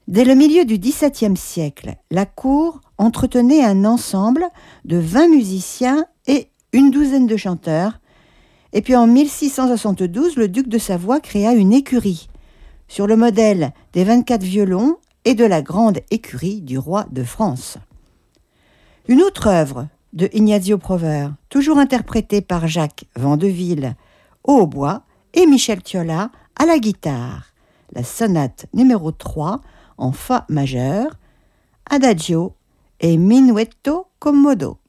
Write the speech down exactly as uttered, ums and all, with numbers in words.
Dès le milieu du dix-septième siècle, la cour entretenait un ensemble de vingt musiciens et une douzaine de chanteurs. Et puis en mille six cent soixante-douze, le duc de Savoie créa une écurie, sur le modèle des vingt-quatre violons et de la grande écurie du roi de France. Une autre œuvre de Ignazio Prover, toujours interprétée par Jacques Vandeville au hautbois et Michel Thiolat à la guitare, la sonate numéro trois en fa majeur, Adagio et Minuetto Commodo.